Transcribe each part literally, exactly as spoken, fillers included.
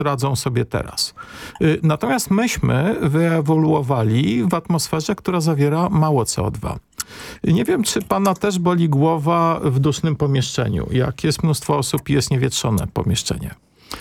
radzą sobie teraz. Natomiast myśmy wyewoluowali w atmosferze, która zawiera mało C O dwa. Nie wiem, czy pana też boli głowa w dusznym pomieszczeniu, jak jest mnóstwo osób i jest niewietrzone pomieszczenie.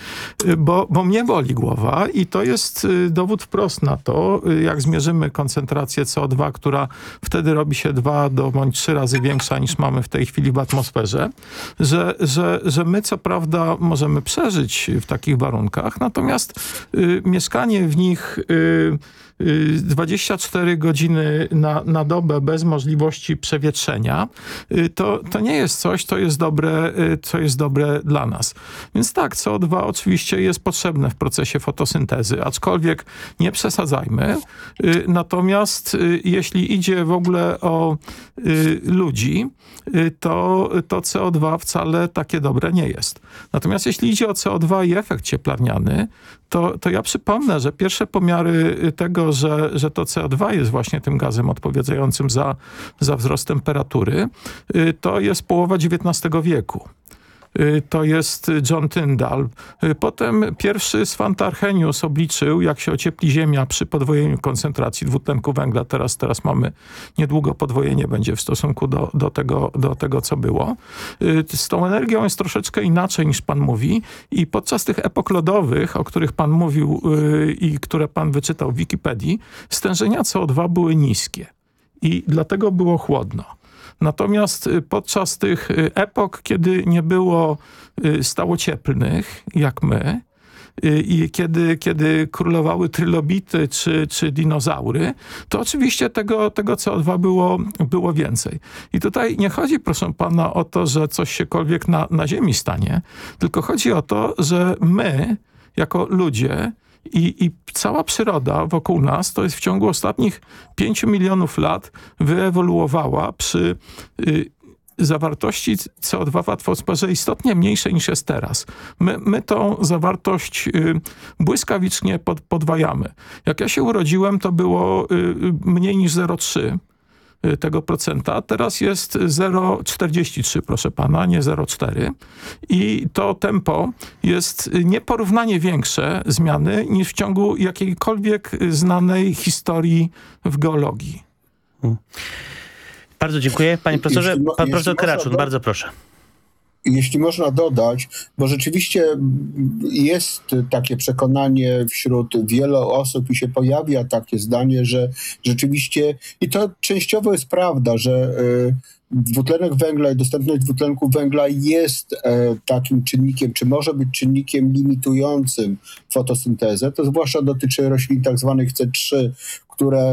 Bo, bo mnie boli głowa i to jest dowód wprost na to, jak zmierzymy koncentrację C O dwa, która wtedy robi się dwa do bądź trzy razy większa niż mamy w tej chwili w atmosferze, że, że, że my co prawda możemy przeżyć w takich warunkach, natomiast y, mieszkanie w nich y, dwadzieścia cztery godziny na, na dobę bez możliwości przewietrzenia, to, to nie jest coś, co jest dobre, co jest dobre dla nas. Więc tak, C O dwa oczywiście jest potrzebne w procesie fotosyntezy, aczkolwiek nie przesadzajmy. Natomiast jeśli idzie w ogóle o ludzi, to, to C O dwa wcale takie dobre nie jest. Natomiast jeśli idzie o C O dwa i efekt cieplarniany, to, to ja przypomnę, że pierwsze pomiary tego, że, że to C O dwa jest właśnie tym gazem odpowiadającym za, za wzrost temperatury, to jest połowa dziewiętnastego wieku. To jest John Tyndall. Potem pierwszy Svante Arrhenius obliczył, jak się ociepli Ziemia przy podwojeniu koncentracji dwutlenku węgla. Teraz, teraz mamy niedługo podwojenie będzie w stosunku do, do, tego, do tego, co było. Z tą energią jest troszeczkę inaczej niż pan mówi i podczas tych epok lodowych, o których pan mówił i które pan wyczytał w Wikipedii, stężenia C O dwa były niskie i dlatego było chłodno. Natomiast podczas tych epok, kiedy nie było stałocieplnych, jak my, i kiedy, kiedy królowały trylobity czy, czy dinozaury, to oczywiście tego, tego C O dwa było, było więcej. I tutaj nie chodzi, proszę pana, o to, że coś siekolwiek na, na Ziemi stanie, tylko chodzi o to, że my, jako ludzie, I, I cała przyroda wokół nas to jest w ciągu ostatnich pięciu milionów lat wyewoluowała przy y, zawartości C O dwa w atmosferze istotnie mniejszej niż jest teraz. My, my tą zawartość y, błyskawicznie pod, podwajamy. Jak ja się urodziłem, to było y, mniej niż zero przecinek trzy tego procenta. Teraz jest zero przecinek czterdzieści trzy, proszę pana, nie zero przecinek cztery. I to tempo jest nieporównanie większe zmiany niż w ciągu jakiejkolwiek znanej historii w geologii. Hmm. Bardzo dziękuję. Panie profesorze, jeśli, pan profesor Karaczun, do... bardzo proszę. Jeśli można dodać, bo rzeczywiście jest takie przekonanie wśród wielu osób i się pojawia takie zdanie, że rzeczywiście, i to częściowo jest prawda, że dwutlenek węgla i dostępność dwutlenku węgla jest takim czynnikiem, czy może być czynnikiem limitującym fotosyntezę. To zwłaszcza dotyczy roślin tak zwanych C trzy, które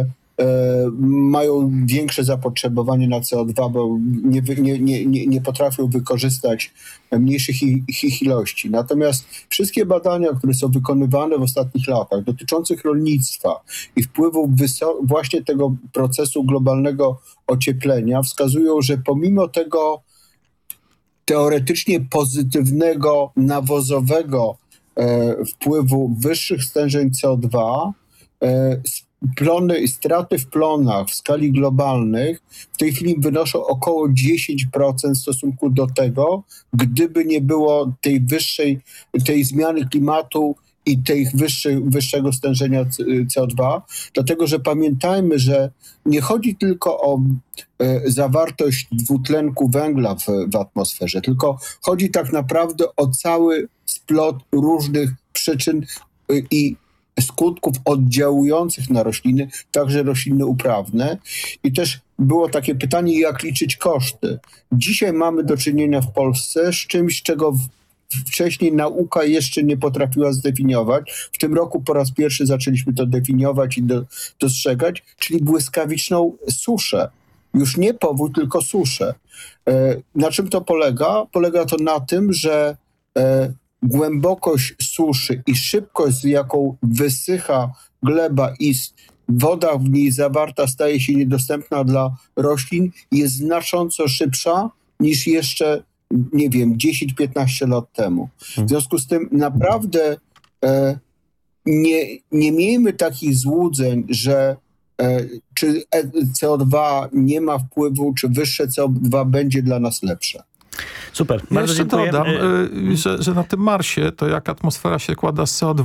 mają większe zapotrzebowanie na C O dwa, bo nie, nie, nie, nie potrafią wykorzystać mniejszych ich ilości. Natomiast wszystkie badania, które są wykonywane w ostatnich latach dotyczących rolnictwa i wpływu właśnie tego procesu globalnego ocieplenia wskazują, że pomimo tego teoretycznie pozytywnego, nawozowego e, wpływu wyższych stężeń C O dwa, e, plony i straty w plonach w skali globalnych w tej chwili wynoszą około dziesięć procent w stosunku do tego, gdyby nie było tej wyższej, tej zmiany klimatu i tej wyższej, wyższego stężenia C O dwa, dlatego że pamiętajmy, że nie chodzi tylko o e, zawartość dwutlenku węgla w, w atmosferze, tylko chodzi tak naprawdę o cały splot różnych przyczyn e, i skutków oddziałujących na rośliny, także rośliny uprawne. I też było takie pytanie, jak liczyć koszty. Dzisiaj mamy do czynienia w Polsce z czymś, czego w wcześniej nauka jeszcze nie potrafiła zdefiniować. W tym roku po raz pierwszy zaczęliśmy to definiować i do, dostrzegać, czyli błyskawiczną suszę. Już nie powódź, tylko suszę. E, na czym to polega? Polega to na tym, że e, głębokość suszy i szybkość, z jaką wysycha gleba i woda w niej zawarta staje się niedostępna dla roślin, jest znacząco szybsza niż jeszcze, nie wiem, dziesięć piętnaście lat temu. W związku z tym naprawdę e, nie, nie miejmy takich złudzeń, że e, czy C O dwa nie ma wpływu, czy wyższe C O dwa będzie dla nas lepsze. Super, bardzo Jeszcze dziękuję. Dodam, że, że na tym Marsie, to jak atmosfera się kłada z C O dwa,